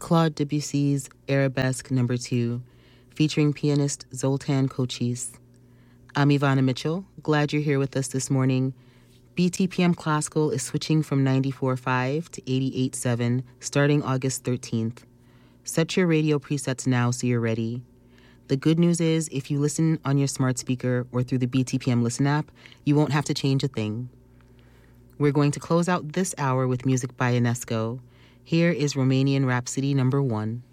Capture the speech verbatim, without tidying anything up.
Claude Debussy's Arabesque Number two, featuring pianist Zoltan Kochis. I'm Ivana Mitchell. Glad you're here with us this morning. B T P M Classical is switching from ninety-four point five to eighty-eight point seven starting August thirteenth. Set your radio presets now so you're ready. The good news is if you listen on your smart speaker or through the B T P M Listen app, you won't have to change a thing. We're going to close out this hour with music by UNESCO. Here is Romanian Rhapsody number one.